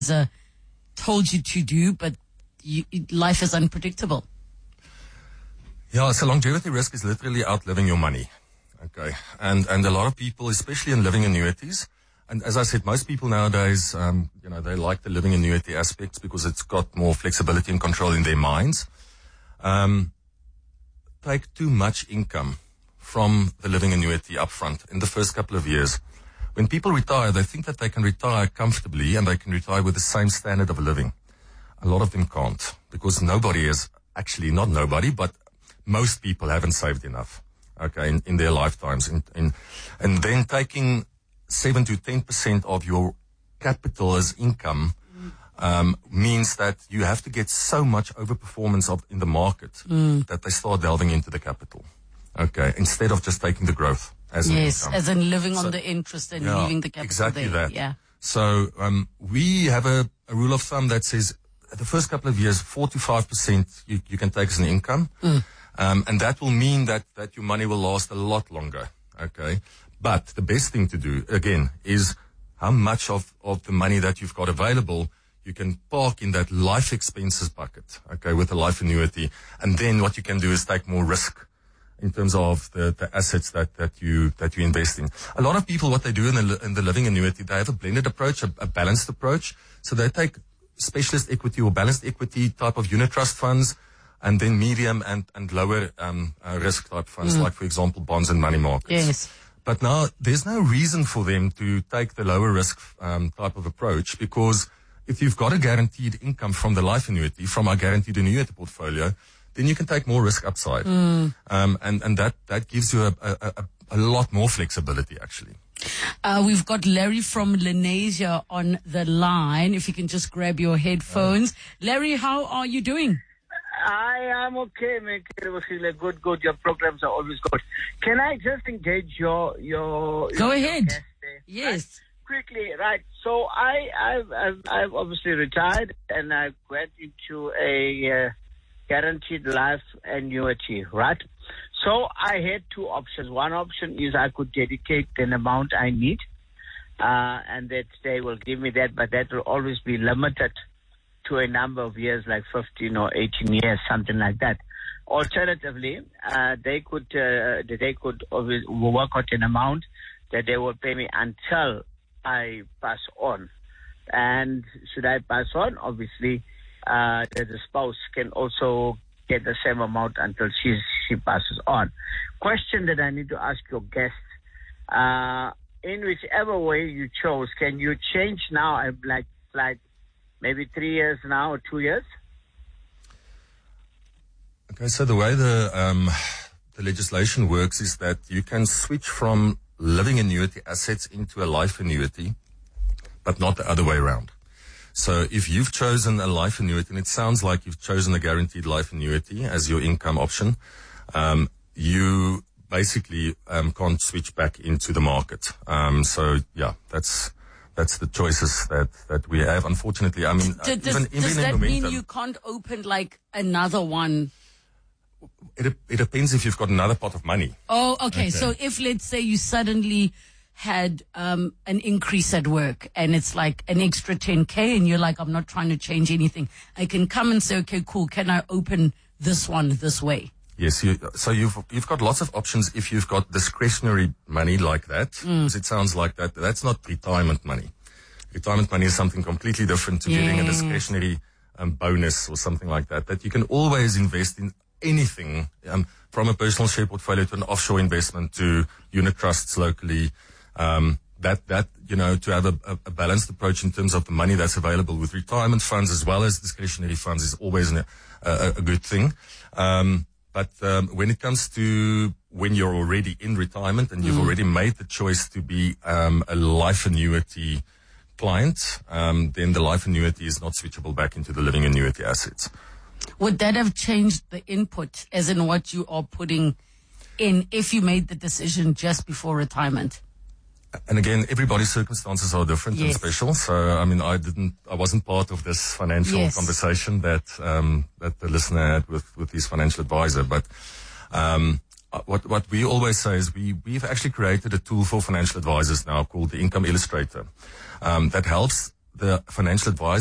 told you to do, but life is unpredictable. Yeah, so longevity risk is literally outliving your money. Okay. And a lot of people, especially in living annuities, and as I said, most people nowadays, they like the living annuity aspects because it's got more flexibility and control in their minds. Take too much income from the living annuity upfront in the first couple of years. When people retire, they think that they can retire comfortably and they can retire with the same standard of living. A lot of them can't, because nobody is, actually not nobody, but most people haven't saved enough, okay, in their lifetimes. And then taking 7 to 10% of your capital as income means that you have to get so much overperformance in the market that they start delving into the capital, okay, instead of just taking the growth as an income. As in living on the interest and leaving the capital exactly there. That. Yeah. So we have a rule of thumb that says the first couple of years, 4 to 5% you can take as an income. And that will mean that your money will last a lot longer, okay? But the best thing to do, again, is how much of the money that you've got available you can park in that life expenses bucket, okay, with a life annuity. And then what you can do is take more risk in terms of the assets that you invest in. A lot of people, what they do in the living annuity, they have a blended approach, a balanced approach. So they take specialist equity or balanced equity type of unit trust funds, and then medium and lower risk type funds, like, for example, bonds and money markets. Yes. But now there's no reason for them to take the lower risk type of approach, because if you've got a guaranteed income from the life annuity, from our guaranteed annuity portfolio, then you can take more risk upside. And that gives you a lot more flexibility, actually. We've got Larry from Lenasia on the line. If you can just grab your headphones. Larry, how are you doing? I am okay, Mick. Good. Your programs are always good. Can I just engage your Go ahead. Guest there? Yes. Quickly, right. So I've obviously retired, and I went into a guaranteed life annuity, right? So I had two options. One option is I could dedicate an amount I need, and that they will give me that, but that will always be limited to a number of years, like 15 or 18 years, something like that. Alternatively, they could always work out an amount that they will pay me until I pass on. And should I pass on, obviously, the spouse can also get the same amount until she passes on. Question that I need to ask your guests, in whichever way you chose, can you change now, like maybe 3 years now or 2 years? Okay, so the way the legislation works is that you can switch from living annuity assets into a life annuity, but not the other way around. So if you've chosen a life annuity, and it sounds like you've chosen a guaranteed life annuity as your income option, you basically can't switch back into the market. So yeah, that's the choices that we have. Unfortunately, I mean, does that mean you can't open like another one? It depends if you've got another pot of money. Oh, okay. So if, let's say, you suddenly had an increase at work and it's like an extra 10K and you're like, I'm not trying to change anything, I can come and say, okay, cool, can I open this one this way? Yes, so you've got lots of options if you've got discretionary money like that, because it sounds like that's not retirement money. Retirement money is something completely different to getting a discretionary bonus or something like that you can always invest in anything, from a personal share portfolio to an offshore investment to unit trusts locally, to have a balanced approach in terms of the money that's available with retirement funds as well as discretionary funds is always a good thing. But when it comes to when you're already in retirement and you've already made the choice to be a life annuity client, then the life annuity is not switchable back into the living annuity assets. Would that have changed the input, as in what you are putting in, if you made the decision just before retirement? And again, everybody's circumstances are different and special. So, I mean, I wasn't part of this financial conversation that the listener had with his financial advisor. But, what we always say is we've actually created a tool for financial advisors now called the Income Illustrator, that helps the financial advisor